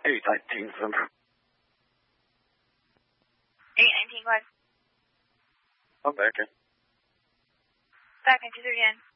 819 from. 819, go ahead. I'm back in. Back in 230N.